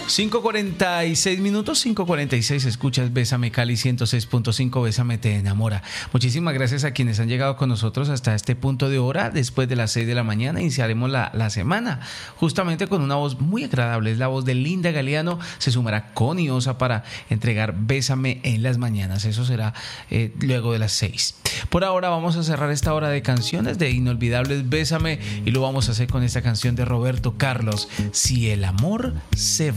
5:46, 5:46, escuchas Bésame Cali 106.5, Bésame te enamora. Muchísimas gracias a quienes han llegado con nosotros hasta este punto de hora. Después de las 6 de la mañana iniciaremos la semana justamente con una voz muy agradable, es la voz de Linda Galeano. Se sumará Connie Osa para entregar Bésame en las mañanas, eso será luego de las 6. Por ahora vamos a cerrar esta hora de canciones de inolvidables Bésame y lo vamos a hacer con esta canción de Roberto Carlos, Si el amor se va.